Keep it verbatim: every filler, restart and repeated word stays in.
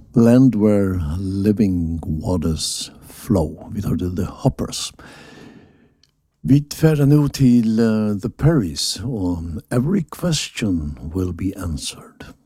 Land where living waters flow. Vi tar til The Hoppers. Vi tverrar nu til uh, The Perrys, og Every question will be answered.